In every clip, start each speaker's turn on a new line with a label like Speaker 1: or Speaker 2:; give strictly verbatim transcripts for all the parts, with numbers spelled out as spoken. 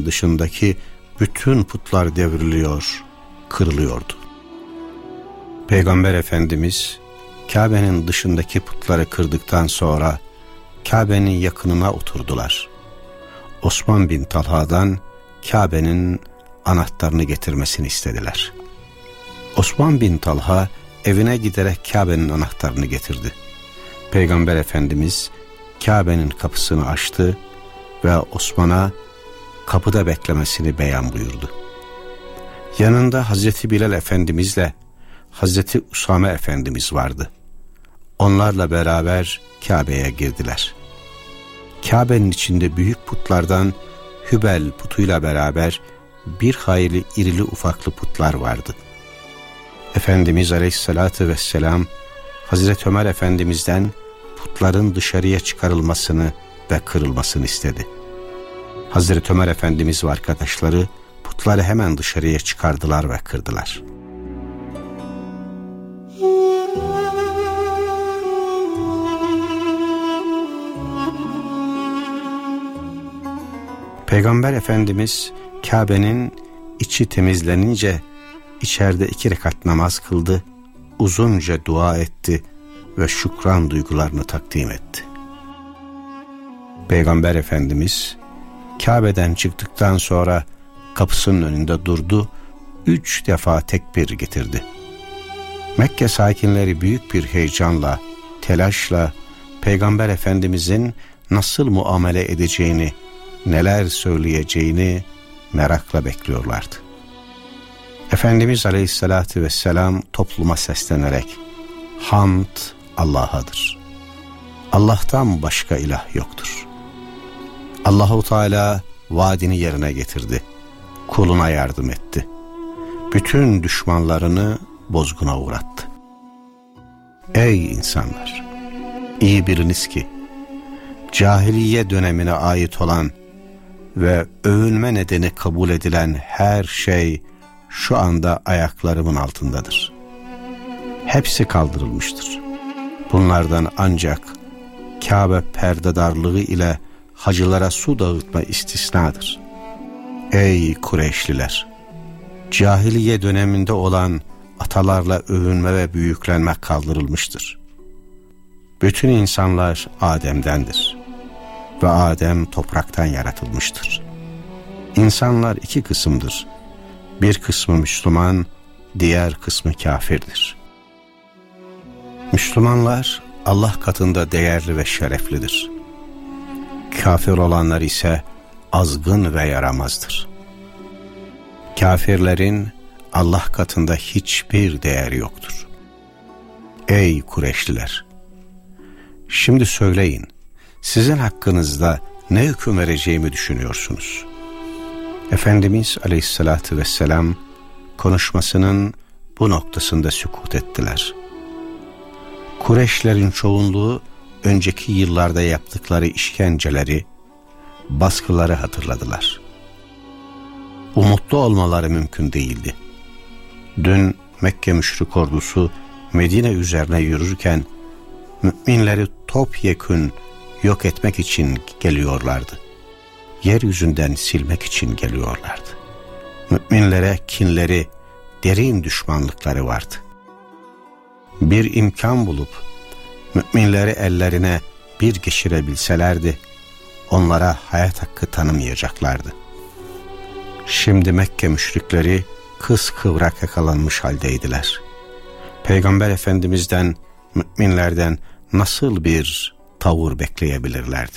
Speaker 1: Kabe'nin dışındaki bütün putlar devriliyor, kırılıyordu. Peygamber Efendimiz Kabe'nin dışındaki putları kırdıktan sonra Kabe'nin yakınına oturdular. Osman bin Talha'dan Kabe'nin anahtarını getirmesini istediler. Osman bin Talha evine giderek Kabe'nin anahtarını getirdi. Peygamber Efendimiz Kabe'nin kapısını açtı ve Osman'a kapıda beklemesini beyan buyurdu. Yanında Hazreti Bilal Efendimizle Hazreti Usame Efendimiz vardı. Onlarla beraber Kabe'ye girdiler. Kabe'nin içinde büyük putlardan Hübel putuyla beraber bir hayli irili ufaklı putlar vardı. Efendimiz Aleyhisselatü Vesselam Hazreti Ömer Efendimiz'den putların dışarıya çıkarılmasını ve kırılmasını istedi. Hazreti Ömer Efendimiz ve arkadaşları putları hemen dışarıya çıkardılar ve kırdılar. Peygamber Efendimiz Kabe'nin içi temizlenince içeride iki rekat namaz kıldı, uzunca dua etti ve şükran duygularını takdim etti. Peygamber Efendimiz Kabe'den çıktıktan sonra kapısının önünde durdu, üç defa tekbir getirdi. Mekke sakinleri büyük bir heyecanla, telaşla Peygamber Efendimizin nasıl muamele edeceğini, neler söyleyeceğini merakla bekliyorlardı. Efendimiz Aleyhisselatü Vesselam topluma seslenerek hamd Allah'adır. Allah'tan başka ilah yoktur. Allahu Teala vaadini yerine getirdi. Kuluna yardım etti. Bütün düşmanlarını bozguna uğrattı. Ey insanlar! İyi biliniz ki cahiliye dönemine ait olan ve övünme nedeni kabul edilen her şey şu anda ayaklarımın altındadır. Hepsi kaldırılmıştır. Bunlardan ancak Kabe perdedarlığı ile hacılara su dağıtma istisnadır. Ey Kureyşliler! Cahiliye döneminde olan atalarla övünme ve büyüklenme kaldırılmıştır. Bütün insanlar Adem'dendir ve Adem topraktan yaratılmıştır. İnsanlar iki kısımdır. Bir kısmı Müslüman, diğer kısmı kafirdir. Müslümanlar Allah katında değerli ve şereflidir. Kafir olanlar ise azgın ve yaramazdır. Kafirlerin Allah katında hiçbir değeri yoktur. Ey Kureyşliler! Şimdi söyleyin, sizin hakkınızda ne hüküm vereceğimi düşünüyorsunuz? Efendimiz Aleyhisselatü Vesselam konuşmasının bu noktasında sükût ettiler. Kureyşlerin çoğunluğu önceki yıllarda yaptıkları işkenceleri, baskıları hatırladılar. Umutlu olmaları mümkün değildi. Dün Mekke müşrik ordusu Medine üzerine yürürken müminleri topyekün yok etmek için geliyorlardı. Yeryüzünden silmek için geliyorlardı. Müminlere kinleri, derin düşmanlıkları vardı. Bir imkan bulup müminleri ellerine bir geçirebilselerdi, onlara hayat hakkı tanımayacaklardı. Şimdi Mekke müşrikleri kıskıvrak yakalanmış haldeydiler. Peygamber Efendimiz'den, müminlerden nasıl bir tavır bekleyebilirlerdi?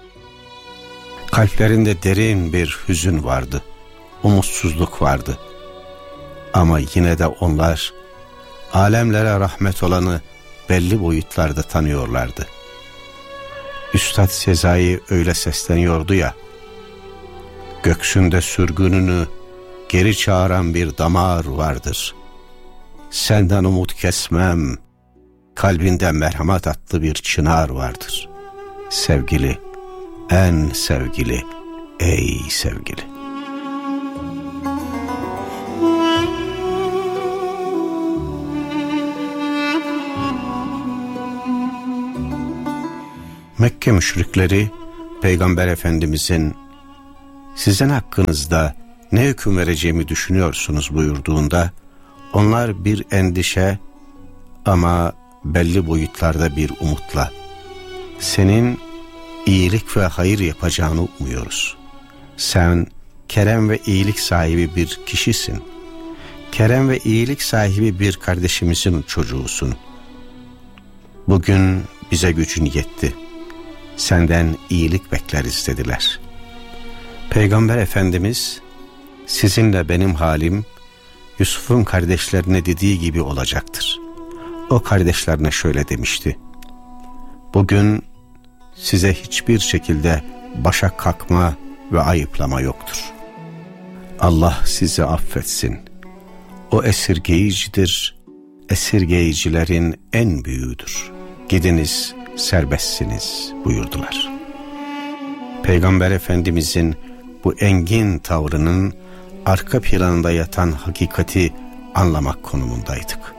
Speaker 1: Kalplerinde derin bir hüzün vardı, umutsuzluk vardı. Ama yine de onlar, alemlere rahmet olanı belli boyutlarda tanıyorlardı. Üstad Sezai öyle sesleniyordu ya, göksünde sürgününü geri çağıran bir damar vardır. Senden umut kesmem, kalbinde merhamet adlı bir çınar vardır. Sevgili, en sevgili, ey sevgili. Mekke müşrikleri Peygamber Efendimizin sizin hakkınızda ne hüküm vereceğimi düşünüyorsunuz buyurduğunda, onlar bir endişe ama belli boyutlarda bir umutla, senin iyilik ve hayır yapacağını umuyoruz. Sen kerem ve iyilik sahibi bir kişisin. Kerem ve iyilik sahibi bir kardeşimizin çocuğusun. Bugün bize gücün yetti. Senden iyilik bekleriz dediler. Peygamber Efendimiz, sizinle benim halim Yusuf'un kardeşlerine dediği gibi olacaktır. O kardeşlerine şöyle demişti: bugün size hiçbir şekilde başa kalkma ve ayıplama yoktur. Allah sizi affetsin. O esirgeyicidir, esirgeyicilerin en büyüğüdür. Gidiniz, serbestsiniz buyurdular. Peygamber Efendimizin bu engin tavrının arka planında yatan hakikati anlamak konumundaydık.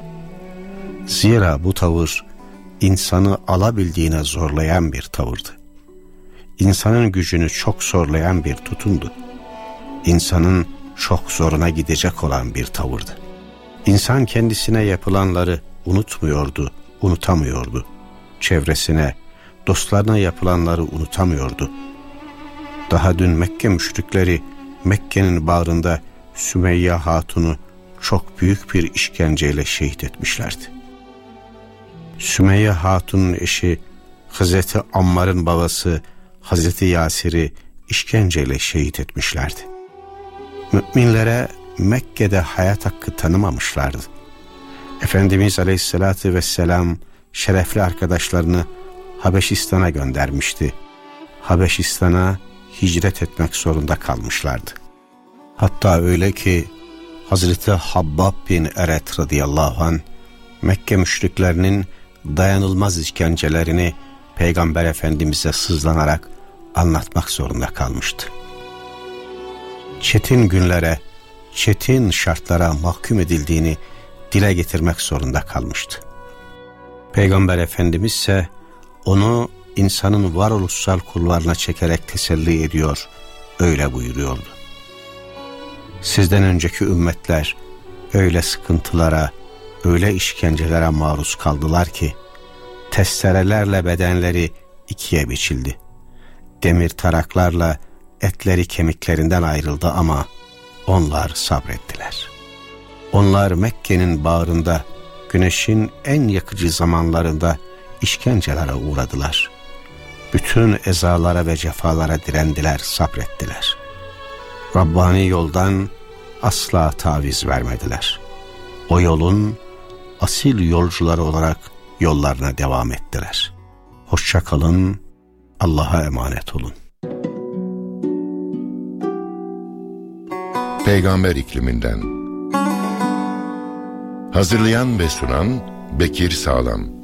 Speaker 1: Zira bu tavır insanı alabildiğine zorlayan bir tavırdı. İnsanın gücünü çok zorlayan bir tutumdu. İnsanın çok zoruna gidecek olan bir tavırdı. İnsan kendisine yapılanları unutmuyordu, unutamıyordu. Çevresine, dostlarına yapılanları unutamıyordu. Daha dün Mekke müşrikleri Mekke'nin bağrında Sümeyye Hatun'u çok büyük bir işkenceyle şehit etmişlerdi. Sümeyye Hatun'un eşi Hazreti Ammar'ın babası Hazreti Yasir'i işkenceyle şehit etmişlerdi. Müminlere Mekke'de hayat hakkı tanımamışlardı. Efendimiz Aleyhisselatü Vesselam şerefli arkadaşlarını Habeşistan'a göndermişti. Habeşistan'a hicret etmek zorunda kalmışlardı. Hatta öyle ki Hazreti Habbab bin Eret radıyallahu anh Mekke müşriklerinin dayanılmaz işkencelerini Peygamber Efendimiz'e sızlanarak anlatmak zorunda kalmıştı. Çetin günlere, çetin şartlara mahkum edildiğini dile getirmek zorunda kalmıştı. Peygamber Efendimiz ise onu insanın varoluşsal kulvarına çekerek teselli ediyor, öyle buyuruyordu. Sizden önceki ümmetler öyle sıkıntılara, öyle işkencelere maruz kaldılar ki testerelerle bedenleri ikiye biçildi. Demir taraklarla etleri kemiklerinden ayrıldı ama onlar sabrettiler. Onlar Mekke'nin bağrında güneşin en yakıcı zamanlarında işkencelere uğradılar. Bütün ezalara ve cefalara direndiler, sabrettiler. Rabbani yoldan asla taviz vermediler. O yolun asil yolcuları olarak yollarına devam ettiler. Hoşça kalın, Allah'a emanet olun.
Speaker 2: Peygamber ikliminden. Hazırlayan ve sunan Bekir Sağlam.